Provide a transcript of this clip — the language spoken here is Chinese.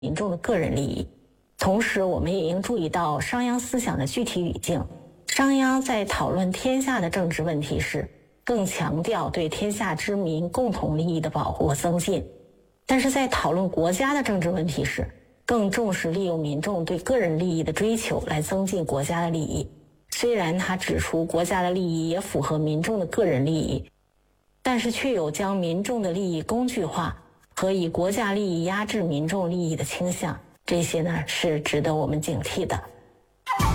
民众的个人利益。同时，我们也应注意到商鞅思想的具体语境。商鞅在讨论天下的政治问题时，更强调对天下之民共同利益的保护和增进；但是在讨论国家的政治问题时，更重视利用民众对个人利益的追求来增进国家的利益。虽然他指出国家的利益也符合民众的个人利益，但是却有将民众的利益工具化和以国家利益压制民众利益的倾向，这些呢是值得我们警惕的。